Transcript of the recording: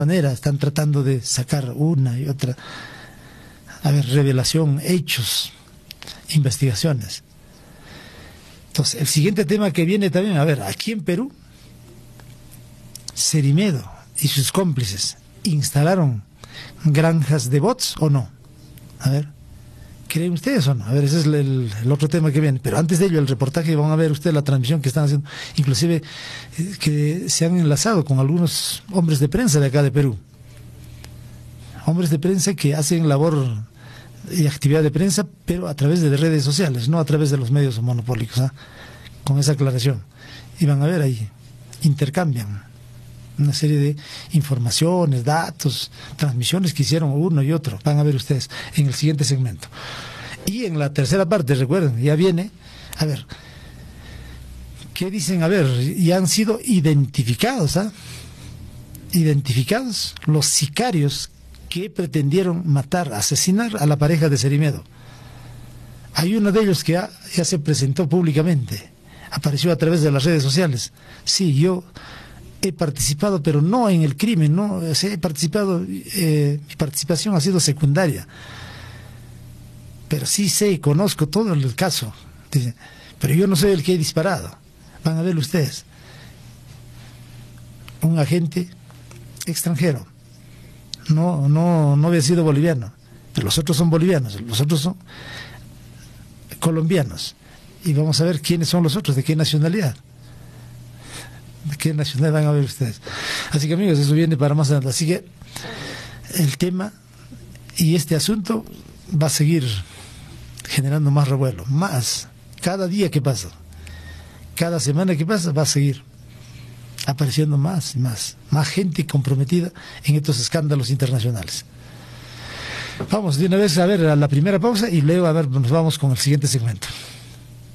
manera están tratando de sacar una y otra, a ver, revelación, hechos, investigaciones. Entonces, el siguiente tema que viene también, a ver, aquí en Perú, Cerimedo y sus cómplices instalaron granjas de bots o no. A ver, ¿creen ustedes o no? A ver, ese es el otro tema que viene. Pero antes de ello, el reportaje, van a ver ustedes la transmisión que están haciendo, inclusive que se han enlazado con algunos hombres de prensa de acá de Perú. Hombres de prensa que hacen labor y actividad de prensa, pero a través de redes sociales, no a través de los medios monopólicos, ¿eh? Con esa aclaración. Y van a ver ahí, intercambian una serie de informaciones, datos, transmisiones que hicieron uno y otro. Van a ver ustedes en el siguiente segmento. Y en la tercera parte, recuerden, ya viene, a ver, ¿qué dicen? A ver, ya han sido identificados, ¿ah? Identificados los sicarios que pretendieron matar, asesinar a la pareja de Cerimedo. Hay uno de ellos que ya se presentó públicamente, apareció a través de las redes sociales. Sí, yo he participado, pero no en el crimen, no, o sea, he participado, mi participación ha sido secundaria, pero sí sé y conozco todo el caso. Dice, pero yo no soy el que he disparado. Van a ver ustedes, un agente extranjero, no había sido boliviano, pero los otros son bolivianos, los otros son colombianos, y vamos a ver quiénes son los otros, de qué nacionalidad. ¿De qué nacionalidad van a ver ustedes? Así que, amigos, eso viene para más adelante. Así que el tema y este asunto va a seguir generando más revuelo, más. Cada día que pasa, cada semana que pasa, va a seguir apareciendo más y más gente comprometida en estos escándalos internacionales. Vamos de una vez a ver a la primera pausa y luego a ver, nos vamos con el siguiente segmento.